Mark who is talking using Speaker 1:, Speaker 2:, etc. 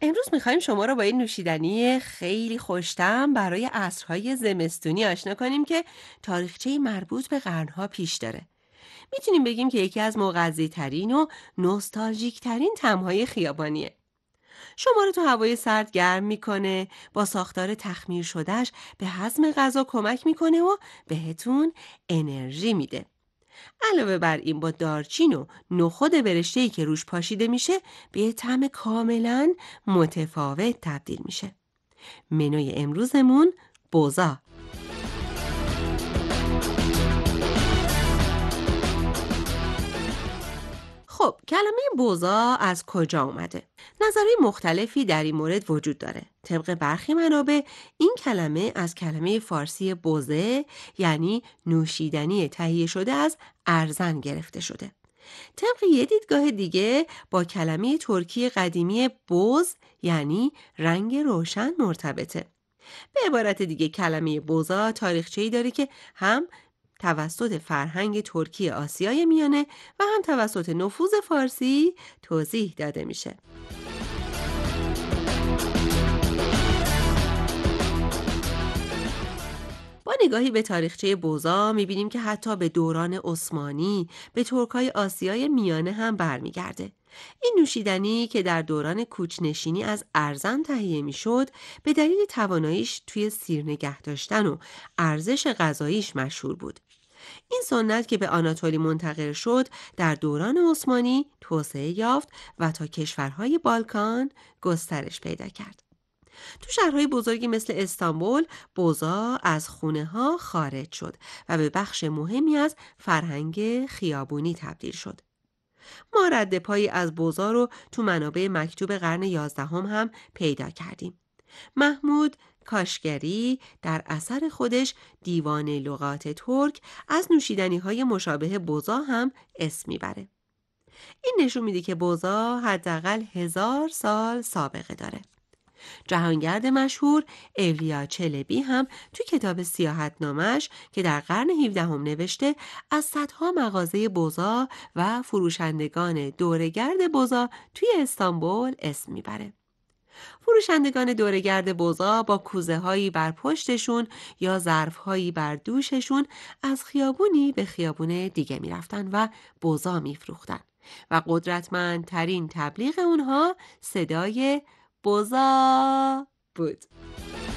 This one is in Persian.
Speaker 1: امروز میخوایم شما رو با این نوشیدنی خیلی خوش‌طعم برای عصرهای زمستونی آشنا کنیم که تاریخچه‌ای مربوط به قرنها پیش داره. میتونیم بگیم که یکی از مغذی‌ترین و نوستالژیک‌ترین طعم‌های خیابانیه. شما رو تو هوای سرد گرم میکنه، با ساختار تخمیر شدهش به هضم غذا کمک میکنه و بهتون انرژی میده. علاوه بر این با دارچین و نخود برشته‌ای که روش پاشیده میشه به یه طعم کاملا متفاوت تبدیل میشه. منوی امروزمون بوزا. خب کلمه بوزا از کجا اومده؟ نظرهای مختلفی در این مورد وجود داره. طبق برخی منابع این کلمه از کلمه فارسی بوزه یعنی نوشیدنی تهیه شده از ارزن گرفته شده. طبق یه دیدگاه دیگه با کلمه ترکی قدیمی بوز یعنی رنگ روشن مرتبطه. به عبارت دیگه کلمه بوزا تاریخچه‌ای داره که هم توسط فرهنگ ترکی آسیای میانه و هم توسط نفوذ فارسی توضیح داده میشه. با نگاهی به تاریخچه بوزا میبینیم که حتی به دوران عثمانی به ترکای آسیای میانه هم برمیگرده. این نوشیدنی که در دوران کوچ‌نشینی از ارزن تهیه میشد به دلیل تواناییش توی سیر نگه داشتن و ارزش غذاییش مشهور بود. این سنت که به آناتولی منتقل شد در دوران عثمانی توسعه یافت و تا کشورهای بالکان گسترش پیدا کرد. تو شهرهای بزرگی مثل استانبول بوزا از خونه ها خارج شد و به بخش مهمی از فرهنگ خیابونی تبدیل شد. ما رد پایی از بوزا رو تو منابع مکتوب قرن 11 هم پیدا کردیم. محمود کاشگری در اثر خودش دیوان لغات ترک از نوشیدنی‌های مشابه بوزا هم اسم میبره. این نشون میده که بوزا حداقل 1000 سال سابقه داره. جهانگرد مشهور اولیا چلبی هم تو کتاب سیاحتنامش که در قرن 17 نوشته از صدها مغازه بوزا و فروشندگان دوره‌گرد بوزا توی استانبول اسم میبره. فروشندگان دوره‌گرد بوزا با کوزه هایی بر پشتشون یا ظرف هایی بر دوششون از خیابونی به خیابون دیگه میرفتن و بوزا میفروختن و قدرتمندترین تبلیغ اونها صدای بوزا بود.